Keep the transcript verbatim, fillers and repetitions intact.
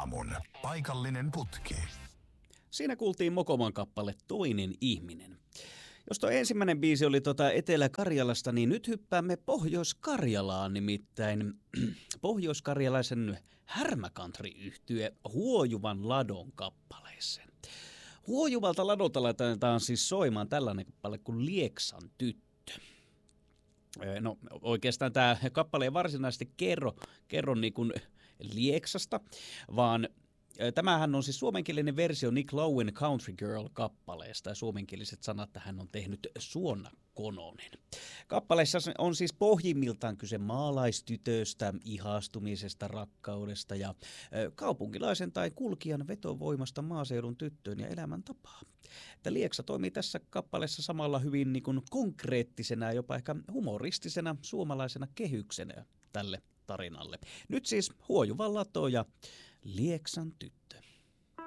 aamun paikallinen putki. Siinä kuultiin Mokoman kappale Toinen ihminen. Jos tuo ensimmäinen biisi oli tuota Etelä-Karjalasta, niin nyt hyppäämme Pohjois-Karjalaan, nimittäin pohjois-karjalaisen härmäkantri-yhtye Huojuvan ladon kappaleeseen. Huojuvalta ladolta laitetaan siis soimaan tällainen kappale kuin Lieksan tyttö. No oikeastaan tämä kappale ei varsinaisesti kerro, kerro niin kuin Lieksasta, vaan tämähän on siis suomenkielinen versio Nick Lowen Country Girl-kappaleesta ja suomenkieliset sanat tähän on tehnyt Suonna Kononen. Kappaleessa on siis pohjimmiltaan kyse maalaistytöstä, ihastumisesta, rakkaudesta ja kaupunkilaisen tai kulkijan vetovoimasta maaseudun tyttöön ja elämäntapaa. Että Lieksa toimii tässä kappaleessa samalla hyvin niin kuin konkreettisena ja jopa ehkä humoristisena suomalaisena kehyksenä tälle tarinalle. Nyt siis Huojuvan lato ja Lieksan tyttö.